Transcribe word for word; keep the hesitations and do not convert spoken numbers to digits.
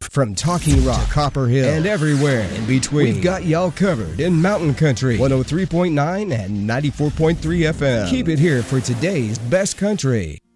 From Talking Rock to Copper Hill and everywhere in between, we've got y'all covered in Mountain Country one oh three point nine and ninety-four point three F M. Keep it here for today's best country.